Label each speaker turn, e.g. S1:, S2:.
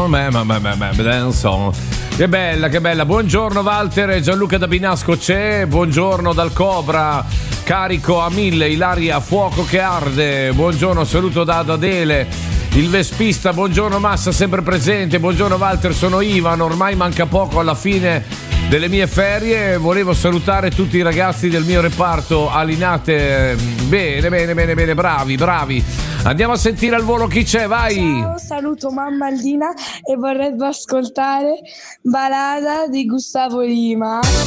S1: Insomma. Che bella. Buongiorno Walter, Gianluca da Binasco c'è. Buongiorno dal Cobra, carico a 1000, Ilaria a fuoco che arde. Buongiorno, saluto da Adele. Il Vespista, buongiorno Massa, sempre presente. Buongiorno Walter, sono Ivan, ormai manca poco alla fine delle mie ferie. Volevo salutare tutti i ragazzi del mio reparto Alinate. Bene, bravi. Andiamo a sentire al volo chi c'è, vai.
S2: Ciao, saluto mamma Aldina e vorrebbe ascoltare Balada di Gustavo Lima.